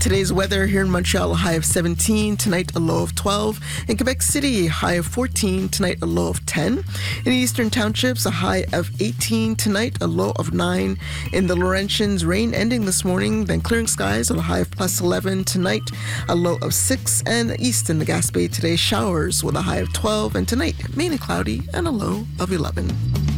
Today's weather here in Montreal, a high of 17, tonight a low of 12. In Quebec City, a high of 14, tonight a low of 10. In the Eastern Townships, a high of 18, tonight a low of 9. In the Laurentians, rain ending this morning, then clearing skies with a high of plus 11, tonight a low of 6. And east in the Gaspé today, showers with a high of 12, and tonight mainly cloudy and a low of 11.